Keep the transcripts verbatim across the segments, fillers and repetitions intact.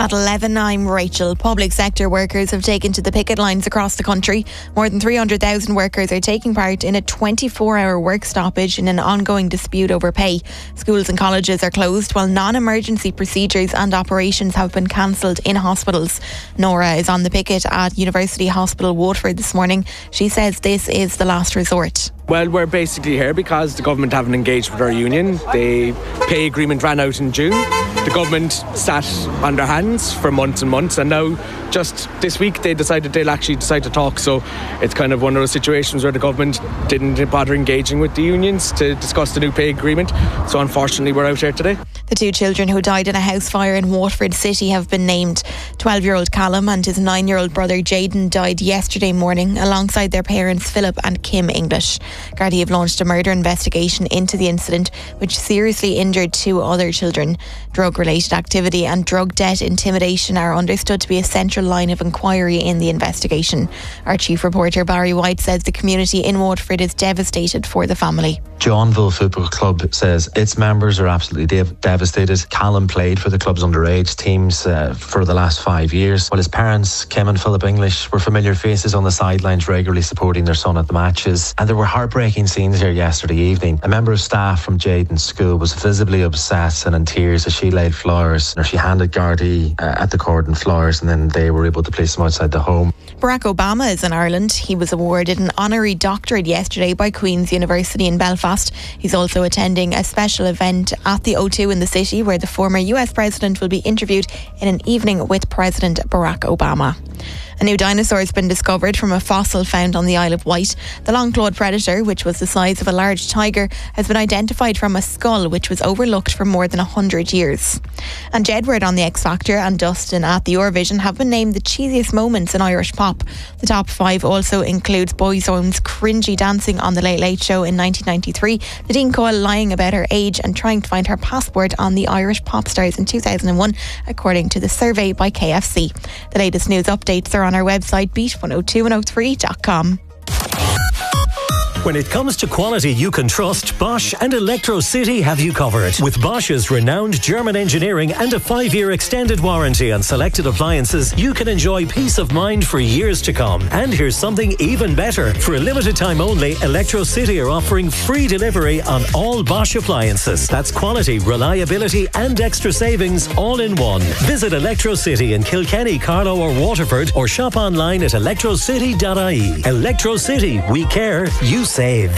At eleven, I'm Rachel. Public sector workers have taken to the picket lines across the country. More than three hundred thousand workers are taking part in a twenty-four hour work stoppage in an ongoing dispute over pay. Schools and colleges are closed while non-emergency procedures and operations have been cancelled in hospitals. Nora is on the picket at University Hospital Waterford this morning. She says this is the last resort. Well, we're basically here because the government haven't engaged with our union. The pay agreement ran out in June. The government sat on their hands for months and months, and now just this week they decided they'll actually decide to talk. So it's kind of one of those situations where the government didn't bother engaging with the unions to discuss the new pay agreement. So unfortunately we're out here today. The two children who died in a house fire in Waterford City have been named. twelve-year-old Callum and his nine-year-old brother Jaden died yesterday morning alongside their parents Philip and Kim English. Gardaí have launched a murder investigation into the incident, which seriously injured two other children. Drug-related activity and drug debt intimidation are understood to be a central line of inquiry in the investigation. Our chief reporter Barry White says the community in Waterford is devastated for the family. Johnville Football Club says its members are absolutely dev- devastated. Callum played for the club's underage teams uh, for the last five years, while his parents, Kim and Philip English, were familiar faces on the sidelines regularly supporting their son at the matches. And there were heartbreaking scenes here yesterday evening. A member of staff from Jaden's school was visibly upset and in tears as she laid flowers, or she handed Gardaí uh, at the Cordon flowers, and then they were able to place them outside the home. Barack Obama is in Ireland. He was awarded an honorary doctorate yesterday by Queen's University in Belfast. He's also attending a special event at the O two in the city where the former U S president will be interviewed in an evening with President Barack Obama. A new dinosaur has been discovered from a fossil found on the Isle of Wight. The long-clawed predator, which was the size of a large tiger, has been identified from a skull which was overlooked for more than one hundred years. And Jedward on the X Factor and Dustin at the Eurovision have been named the cheesiest moments in Irish pop. The top five also includes Boyzone's cringy dancing on The Late Late Show in nineteen ninety-three, Nadine Coyle lying about her age and trying to find her passport on the Irish Pop Stars in two thousand one, according to the survey by K F C. The latest news updates are on our website, beat one oh two one oh three dot com. When it comes to quality you can trust, Bosch and Electro City have you covered. With Bosch's renowned German engineering and a five-year extended warranty on selected appliances, you can enjoy peace of mind for years to come. And here's something even better. For a limited time only, Electro City are offering free delivery on all Bosch appliances. That's quality, reliability and extra savings all in one. Visit Electro City in Kilkenny, Carlow or Waterford, or shop online at electro city dot I E. Electro City, we care, you save.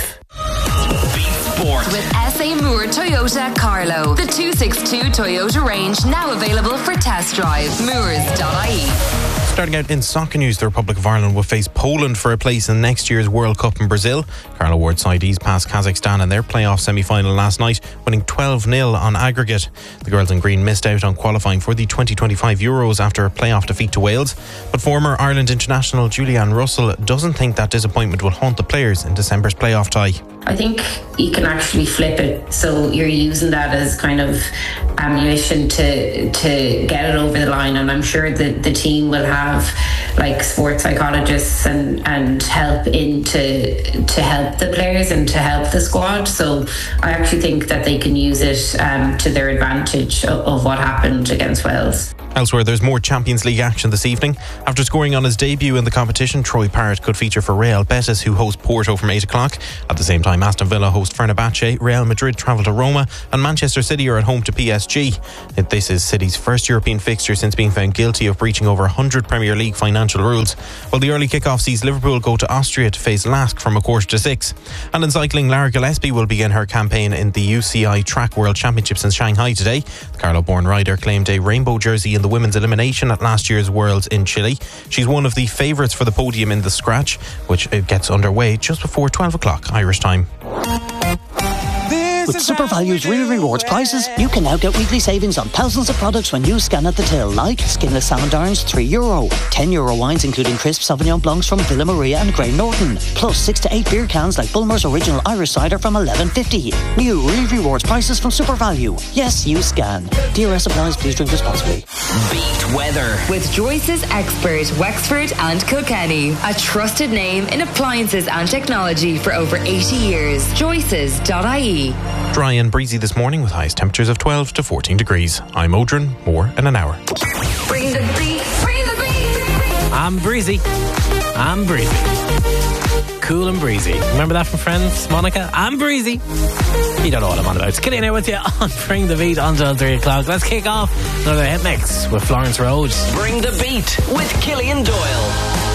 Beat Sport with S A Moore Toyota Carlow. The two sixty-two Toyota range now available for test drive. Moores dot I E. Starting out in soccer news, the Republic of Ireland will face Poland for a place in next year's World Cup in Brazil. Carlo Ward side eased past Kazakhstan in their playoff semi-final last night, winning twelve nil on aggregate. The girls in green missed out on qualifying for the twenty twenty-five Euros after a playoff defeat to Wales. But former Ireland international Julianne Russell doesn't think that disappointment will haunt the players in December's playoff tie. I think you can actually flip it, so you're using that as kind of ammunition to to get it over the line, and I'm sure that the team will have like sports psychologists and, and help in to, to help the players and to help the squad. So I actually think that they can use it um, to their advantage of, of what happened against Wales. Elsewhere, there's more Champions League action this evening. After scoring on his debut in the competition, Troy Parrott could feature for Real Betis, who host Porto from eight o'clock. At the same time, Aston Villa host Fenerbahce, Real Madrid travel to Roma, and Manchester City are at home to P S G. This is City's first European fixture since being found guilty of breaching over one hundred Premier League financial rules. While the early kick-off sees Liverpool go to Austria to face Lask from a quarter to six. And in cycling, Lara Gillespie will begin her campaign in the U C I Track World Championships in Shanghai today. The Carlow-born rider claimed a rainbow jersey in the women's elimination at last year's Worlds in Chile. She's one of the favourites for the podium in the scratch, which gets underway just before twelve o'clock Irish time. With SuperValue's Real Rewards prices, you can now get weekly savings on thousands of products when you scan at the till, like skinless salmon darns, three euro, ten euro wines including crisp Sauvignon Blancs from Villa Maria and Grey Norton, plus six to eight beer cans like Bulmer's Original Irish Cider from eleven fifty. New Real Rewards prices from SuperValue. Yes, you scan. D R S applies. Please drink responsibly. Beat weather with Joyce's Expert, Wexford and Kilkenny. A trusted name in appliances and technology for over eighty years. Joyces dot I E. Dry and breezy this morning with highest temperatures of twelve to fourteen degrees. I'm Odrin. More in an hour. Bring the beat, bring the beat. I'm breezy. I'm breezy. Cool and breezy. Remember that from Friends, Monica? I'm breezy. You don't know what I'm on about. It's Killian here with you on Bring the Beat until three o'clock. Let's kick off another hit mix with Florence Rhodes. Bring the Beat with Killian Doyle.